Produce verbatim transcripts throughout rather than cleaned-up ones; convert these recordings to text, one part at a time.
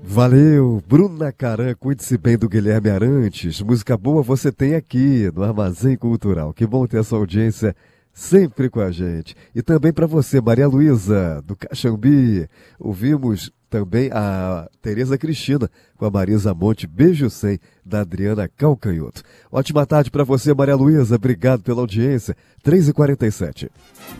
Valeu, Bruna Caran, cuide-se bem do Guilherme Arantes. Música boa você tem aqui no Armazém Cultural. Que bom ter a sua audiência sempre com a gente. E também para você, Maria Luísa, do Caxambi. Ouvimos também a Tereza Cristina com a Marisa Monte, Beijo Sem, da Adriana Calcanhoto. Ótima tarde para você, Maria Luísa. Obrigado pela audiência. três e quarenta e sete.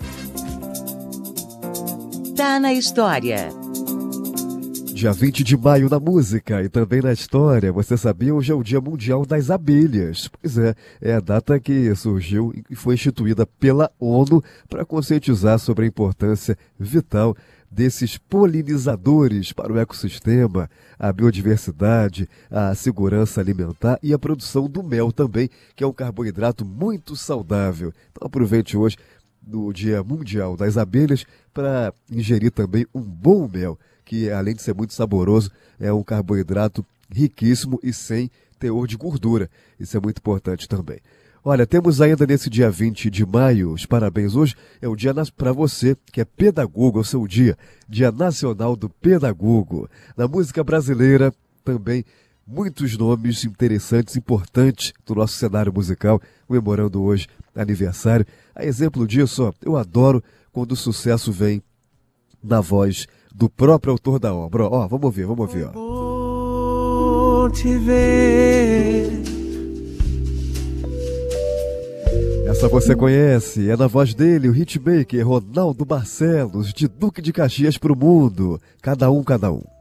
Tá na história. Dia vinte de maio na música e também na história. Você sabia, hoje é o Dia Mundial das Abelhas. Pois é, é a data que surgiu e foi instituída pela ONU para conscientizar sobre a importância vital desses polinizadores para o ecossistema, a biodiversidade, a segurança alimentar e a produção do mel também, que é um carboidrato muito saudável. Então aproveite hoje, no Dia Mundial das Abelhas, para ingerir também um bom mel, que além de ser muito saboroso, é um carboidrato riquíssimo e sem teor de gordura. Isso é muito importante também. Olha, temos ainda nesse dia vinte de maio, os parabéns hoje, é o dia para você que é pedagogo, é o seu dia, Dia Nacional do Pedagogo. Na música brasileira, também muitos nomes interessantes, importantes do nosso cenário musical, comemorando hoje aniversário. A exemplo disso, ó, eu adoro quando o sucesso vem na voz do próprio autor da obra. Ó, vamos ouvir, vamos ouvir, ó. Bom te ver. Essa você conhece, é na voz dele, o hitmaker Ronaldo Barcelos, de Duque de Caxias pro mundo. Cada um, cada um.